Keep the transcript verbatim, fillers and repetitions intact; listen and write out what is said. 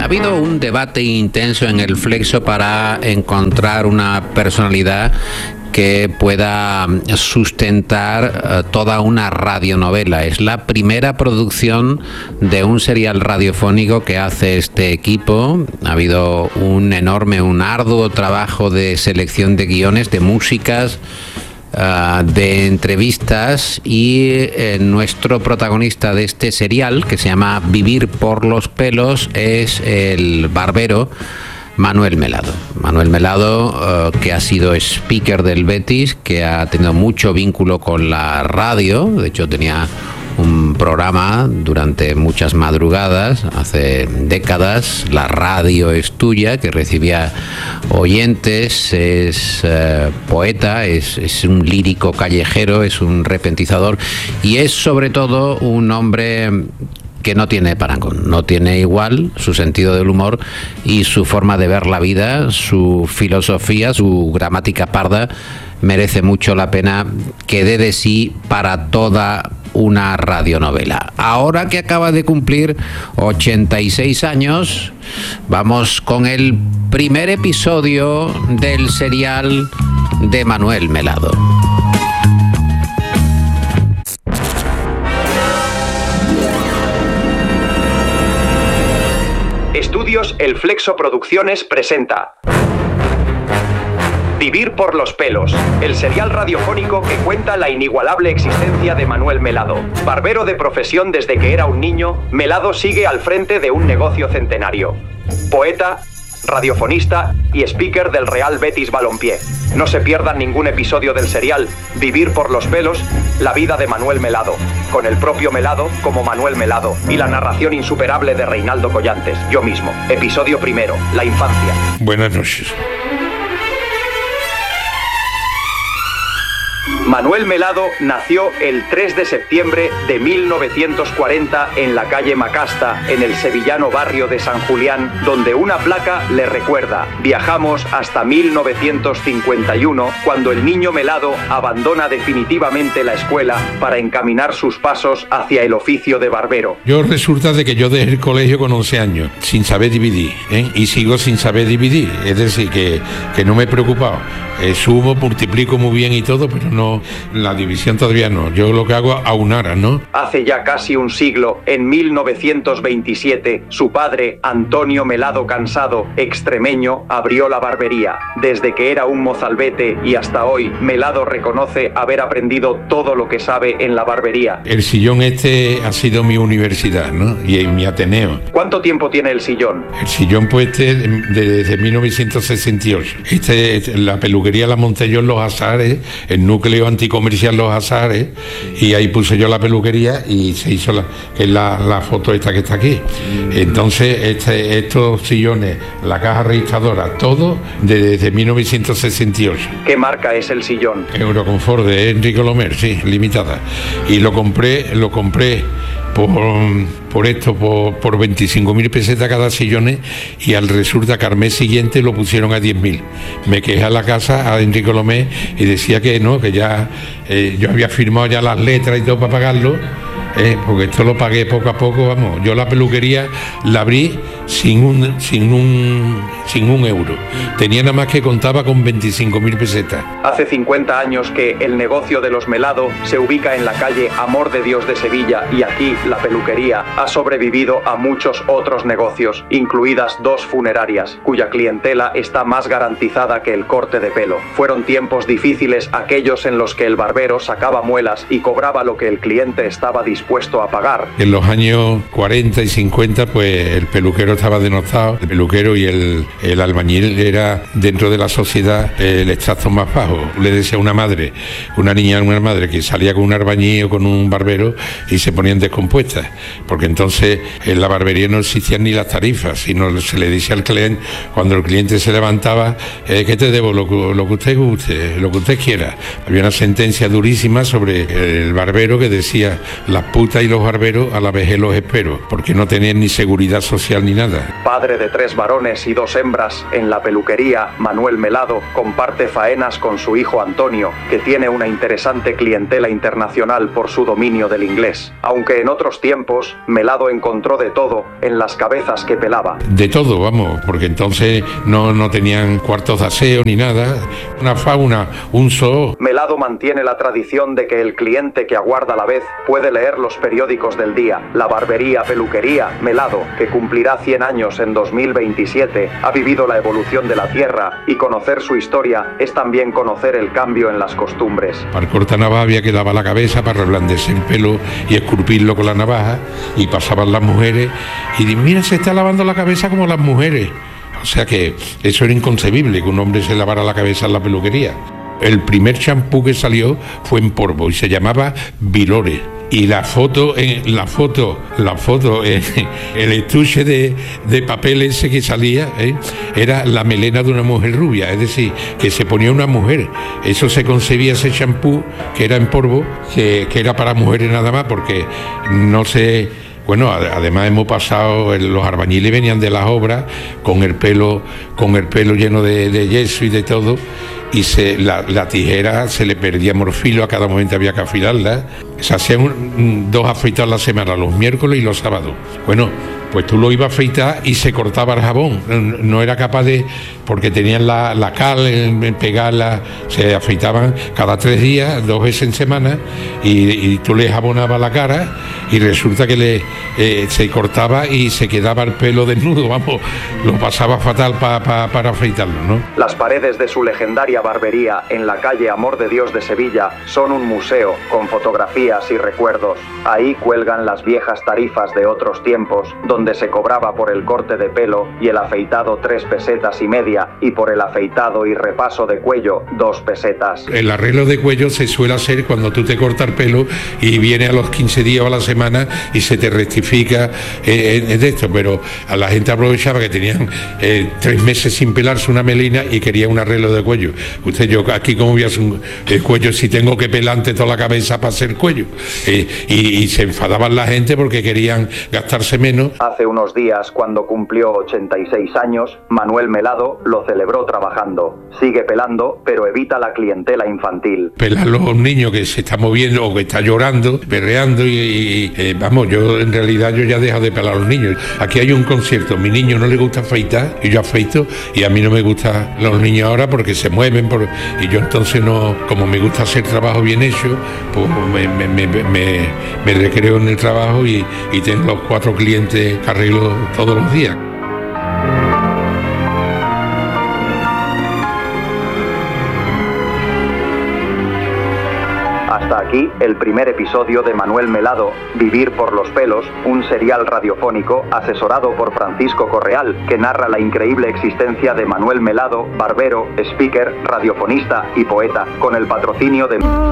habido un debate intenso en el Flexo para encontrar una personalidad que pueda sustentar uh, toda una radionovela. Es la primera producción de un serial radiofónico que hace este equipo. Ha habido un enorme, un arduo trabajo de selección de guiones, de músicas, Uh, de entrevistas, y eh, nuestro protagonista de este serial, que se llama Vivir por los pelos, es el barbero Manuel Melado. Manuel Melado, uh, que ha sido speaker del Betis, que ha tenido mucho vínculo con la radio. De hecho, tenía un programa durante muchas madrugadas, hace décadas, La radio es tuya, que recibía oyentes. Es eh, poeta, es, es un lírico callejero, es un repentizador, y es sobre todo un hombre que no tiene parangón, no tiene igual. Su sentido del humor y su forma de ver la vida, su filosofía, su gramática parda, merece mucho la pena que dé de sí para toda una radionovela. Ahora que acaba de cumplir ochenta y seis años, vamos con el primer episodio del serial de Manuel Melado. Estudios El Flexo Producciones presenta Vivir por los pelos, el serial radiofónico que cuenta la inigualable existencia de Manuel Melado. Barbero de profesión desde que era un niño, Melado sigue al frente de un negocio centenario. Poeta, radiofonista y speaker del Real Betis Balompié. No se pierdan ningún episodio del serial Vivir por los pelos, la vida de Manuel Melado, con el propio Melado como Manuel Melado y la narración insuperable de Reinaldo Collantes, yo mismo. Episodio primero, la infancia. Buenas noches. Manuel Melado nació el tres de septiembre de mil novecientos cuarenta en la calle Macasta, en el sevillano barrio de San Julián, donde una placa le recuerda. Viajamos hasta mil novecientos cincuenta y uno, cuando el niño Melado abandona definitivamente la escuela para encaminar sus pasos hacia el oficio de barbero. Yo resulta de que yo dejé el colegio con once años, sin saber dividir, ¿eh? Y sigo sin saber dividir, es decir, que, que no me he preocupado. Eh, sumo, multiplico muy bien y todo, pero no, la división todavía no. Yo lo que hago es aunar, ¿no? Hace ya casi un siglo, en mil novecientos veintisiete, su padre, Antonio Melado Cansado, extremeño, abrió la barbería. Desde que era un mozalbete y hasta hoy, Melado reconoce haber aprendido todo lo que sabe en la barbería. El sillón este ha sido mi universidad, ¿no? Y mi Ateneo. ¿Cuánto tiempo tiene el sillón? El sillón, pues, este, desde mil novecientos sesenta y ocho. Este, este la peluquería la monté yo en Los Azares, el núcleo anticomercial Los Azares, y ahí puse yo la peluquería y se hizo la, que es la, la foto esta que está aquí. Entonces este, estos sillones, la caja registradora, todo desde mil novecientos sesenta y ocho. ¿Qué marca es el sillón? Euroconfort de Enrique Lomer, sí, limitada. Y lo compré, lo compré por, por esto, por, por veinticinco mil pesetas cada sillón, y al resulta que al mes siguiente lo pusieron a diez mil. Me quejé a la casa, a Enrique Lomé, y decía que no, que ya eh, yo había firmado ya las letras y todo para pagarlo, eh, porque esto lo pagué poco a poco, vamos. Yo la peluquería la abrí sin un, sin un, sin un euro. Tenía nada más que contaba con veinticinco mil pesetas. Hace cincuenta años que el negocio de los Melado se ubica en la calle Amor de Dios de Sevilla, y aquí la peluquería ha sobrevivido a muchos otros negocios, incluidas dos funerarias, cuya clientela está más garantizada que el corte de pelo. Fueron tiempos difíciles aquellos en los que el barbero sacaba muelas y cobraba lo que el cliente estaba dispuesto a pagar. En los años cuarenta y cincuenta, pues el peluquero estaba denostado. El peluquero y el, el albañil era, dentro de la sociedad, el extracto más bajo. Le decía a una madre, una niña, una madre que salía con un albañil o con un barbero y se ponían descompuestas, porque entonces en la barbería no existían ni las tarifas, sino se le decía al cliente, cuando el cliente se levantaba, eh, que te debo lo, lo que usted guste, lo que usted quiera. Había una sentencia durísima sobre el barbero que decía: las putas y los barberos a la vejez los espero, porque no tenían ni seguridad social ni nada. Padre de tres varones y dos hembras, hembras en la peluquería, Manuel Melado comparte faenas con su hijo Antonio, que tiene una interesante clientela internacional por su dominio del inglés. Aunque en otros tiempos, Melado encontró de todo en las cabezas que pelaba. De todo, vamos, porque entonces no, no tenían cuartos de aseo ni nada, una fauna, un zoo. Melado mantiene la tradición de que el cliente que aguarda a la vez puede leer los periódicos del día. La barbería Peluquería Melado, que cumplirá cien años en dos mil veintisiete, ha vivido la evolución de la tierra, y conocer su historia es también conocer el cambio en las costumbres. Para cortar navaja había que lavar la cabeza para reblandecer el pelo y esculpirlo con la navaja, y pasaban las mujeres y dicen, mira, se está lavando la cabeza como las mujeres. O sea que eso era inconcebible, que un hombre se lavara la cabeza en la peluquería. El primer champú que salió fue en polvo y se llamaba Vilore. Y la foto, eh, la foto, la foto, eh, el estuche de, de papel ese que salía, eh, era la melena de una mujer rubia, es decir, que se ponía una mujer. Eso se concebía, ese champú, que era en polvo, que, que era para mujeres nada más, porque no se... Bueno, además hemos pasado, los albañiles venían de las obras con el pelo, con el pelo lleno de, de yeso y de todo, y se, la, la tijera se le perdía morfilo, a cada momento había que afilarla. Se hacían un, dos afeitados a la semana, los miércoles y los sábados. Bueno, pues tú lo ibas a afeitar y se cortaba el jabón, no era capaz de, porque tenían la, la cal en, en pegarla, se afeitaban cada tres días, dos veces en semana, y, y tú le jabonabas la cara y resulta que le eh, se cortaba y se quedaba el pelo desnudo, vamos, lo pasaba fatal pa, pa, para afeitarlo, ¿no? Las paredes de su legendaria barbería en la calle Amor de Dios de Sevilla son un museo con fotografías y recuerdos. Ahí cuelgan las viejas tarifas de otros tiempos, donde se cobraba por el corte de pelo y el afeitado tres pesetas y media, y por el afeitado y repaso de cuello dos pesetas. El arreglo de cuello se suele hacer cuando tú te cortas el pelo y viene a los quince días o a la semana y se te rectifica eh, de esto, pero a la gente aprovechaba que tenían eh, tres meses sin pelarse una melena y quería un arreglo de cuello. Usted, yo aquí como voy a hacer un el cuello si tengo que pelante toda la cabeza para hacer cuello, eh, y, y se enfadaban la gente porque querían gastarse menos. Hace unos días, cuando cumplió ochenta y seis años, Manuel Melado lo celebró trabajando. Sigue pelando, pero evita la clientela infantil. Pelar los niños que se está moviendo o que está llorando, berreando, y, y eh, vamos, yo en realidad yo ya he dejado de pelar a los niños. Aquí hay un concierto, a mi niño no le gusta afeitar y yo afeito, y a mí no me gustan los niños ahora porque se mueven, por, y yo entonces no, como me gusta hacer trabajo bien hecho, pues me, me, me, me, me recreo en el trabajo y, y tengo los cuatro clientes que arreglo todos los días. Hasta aquí el primer episodio de Manuel Melado, Vivir por los pelos, un serial radiofónico asesorado por Francisco Correal, que narra la increíble existencia de Manuel Melado, barbero, speaker, radiofonista y poeta, con el patrocinio de...